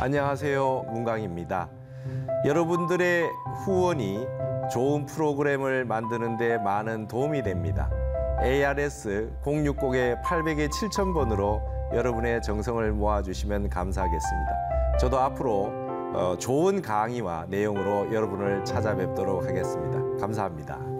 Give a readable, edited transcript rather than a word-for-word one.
안녕하세요, 문광입니다. 여러분들의 후원이 좋은 프로그램을 만드는 데 많은 도움이 됩니다. ARS 060-800-7000번으로 여러분의 정성을 모아주시면 감사하겠습니다. 저도 앞으로 좋은 강의와 내용으로 여러분을 찾아뵙도록 하겠습니다. 감사합니다.